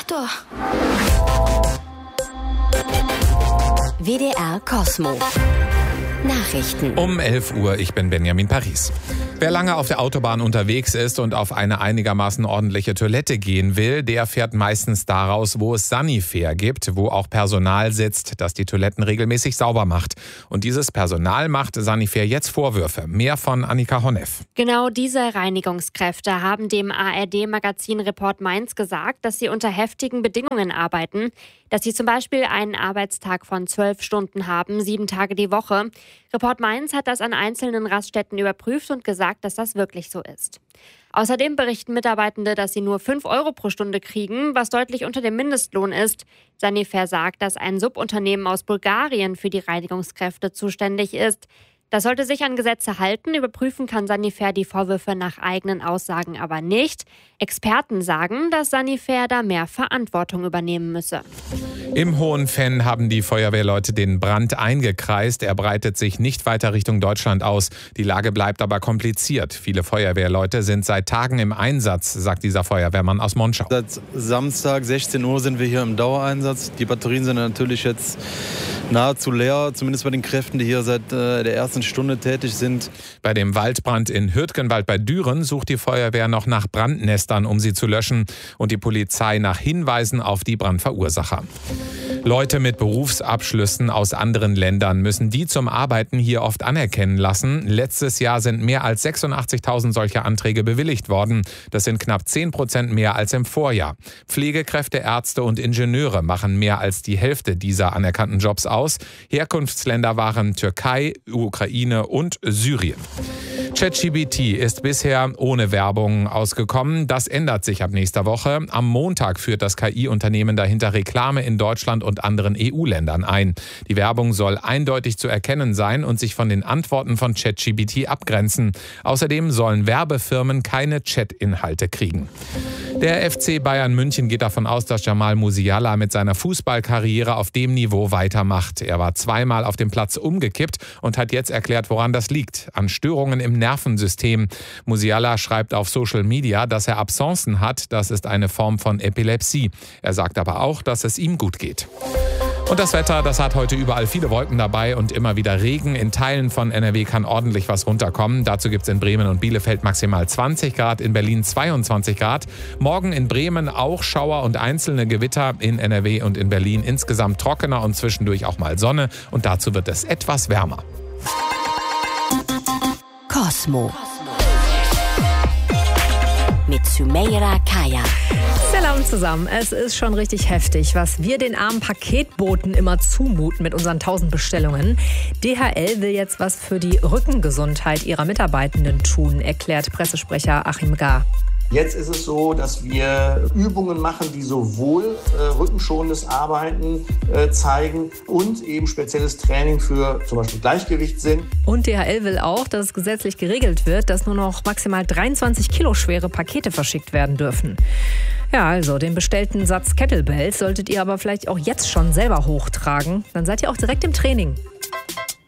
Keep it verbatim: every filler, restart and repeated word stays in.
doch. W D R Cosmo. Nachrichten. Um elf Uhr, ich bin Benjamin Paris. Wer lange auf der Autobahn unterwegs ist und auf eine einigermaßen ordentliche Toilette gehen will, der fährt meistens daraus, wo es Sanifair gibt, wo auch Personal sitzt, das die Toiletten regelmäßig sauber macht. Und dieses Personal macht Sanifair jetzt Vorwürfe. Mehr von Annika Honneff. Genau diese Reinigungskräfte haben dem A R D-Magazin Report Mainz gesagt, dass sie unter heftigen Bedingungen arbeiten, dass sie zum Beispiel einen Arbeitstag von zwölf Stunden haben, sieben Tage die Woche. Report Mainz hat das an einzelnen Raststätten überprüft und gesagt, dass das wirklich so ist. Außerdem berichten Mitarbeitende, dass sie nur fünf Euro pro Stunde kriegen, was deutlich unter dem Mindestlohn ist. Sanifair sagt, dass ein Subunternehmen aus Bulgarien für die Reinigungskräfte zuständig ist. Das sollte sich an Gesetze halten. Überprüfen kann Sanifair die Vorwürfe nach eigenen Aussagen aber nicht. Experten sagen, dass Sanifair da mehr Verantwortung übernehmen müsse. Im Hohenfenn haben die Feuerwehrleute den Brand eingekreist. Er breitet sich nicht weiter Richtung Deutschland aus. Die Lage bleibt aber kompliziert. Viele Feuerwehrleute sind seit Tagen im Einsatz, sagt dieser Feuerwehrmann aus Monschau. Seit Samstag sechzehn Uhr sind wir hier im Dauereinsatz. Die Batterien sind natürlich jetzt nahezu leer, zumindest bei den Kräften, die hier seit äh, der ersten Stunde tätig sind. Bei dem Waldbrand in Hürtgenwald bei Düren sucht die Feuerwehr noch nach Brandnestern, um sie zu löschen, und die Polizei nach Hinweisen auf die Brandverursacher. Leute mit Berufsabschlüssen aus anderen Ländern müssen die zum Arbeiten hier oft anerkennen lassen. Letztes Jahr sind mehr als sechsundachtzigtausend solcher Anträge bewilligt worden. Das sind knapp zehn Prozent mehr als im Vorjahr. Pflegekräfte, Ärzte und Ingenieure machen mehr als die Hälfte dieser anerkannten Jobs aus. Herkunftsländer waren Türkei, Ukraine und Syrien. ChatGPT ist bisher ohne Werbung ausgekommen. Das ändert sich ab nächster Woche. Am Montag führt das K I-Unternehmen dahinter Reklame in Deutschland und anderen E U-Ländern ein. Die Werbung soll eindeutig zu erkennen sein und sich von den Antworten von ChatGPT abgrenzen. Außerdem sollen Werbefirmen keine Chat-Inhalte kriegen. Der F C Bayern München geht davon aus, dass Jamal Musiala mit seiner Fußballkarriere auf dem Niveau weitermacht. Er war zweimal auf dem Platz umgekippt und hat jetzt erklärt, woran das liegt. An Störungen im Nervensystem. Musiala schreibt auf Social Media, dass er Absenzen hat. Das ist eine Form von Epilepsie. Er sagt aber auch, dass es ihm gut geht. Und das Wetter, das hat heute überall viele Wolken dabei und immer wieder Regen. In Teilen von N R W kann ordentlich was runterkommen. Dazu gibt es in Bremen und Bielefeld maximal zwanzig Grad, in Berlin zweiundzwanzig Grad. Morgen in Bremen auch Schauer und einzelne Gewitter, in N R W und in Berlin insgesamt trockener und zwischendurch auch mal Sonne. Und dazu wird es etwas wärmer. Cosmo. Mit Sümeyra Kaya. Salam zusammen. Es ist schon richtig heftig, was wir den armen Paketboten immer zumuten mit unseren tausend Bestellungen. D H L will jetzt was für die Rückengesundheit ihrer Mitarbeitenden tun, erklärt Pressesprecher Achim Gar. Jetzt ist es so, dass wir Übungen machen, die sowohl äh, rückenschonendes Arbeiten äh, zeigen und eben spezielles Training für zum Beispiel Gleichgewichtssinn. Und D H L will auch, dass es gesetzlich geregelt wird, dass nur noch maximal dreiundzwanzig Kilo schwere Pakete verschickt werden dürfen. Ja, also den bestellten Satz Kettlebells solltet ihr aber vielleicht auch jetzt schon selber hochtragen. Dann seid ihr auch direkt im Training.